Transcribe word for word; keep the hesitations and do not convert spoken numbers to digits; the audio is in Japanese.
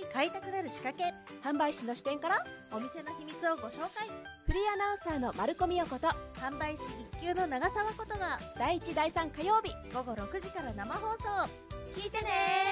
買いたくなる仕掛け、 販売士の視点からお店の秘密をご紹介。 フリーアナウンサーの丸子美代子と販売士一級の長澤ことがだいいちだいさん火曜日午後ろくじから生放送。 聞いてね。